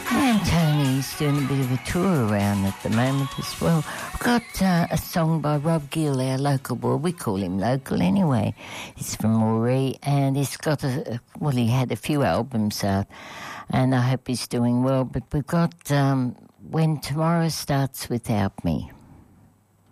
And Tony's doing a bit of a tour around at the moment as well. I've got a song by Rob Gill, our local boy. We call him local anyway. He's from Moree, and he's got he had a few albums out, and I hope he's doing well. But we've got When Tomorrow Starts Without Me.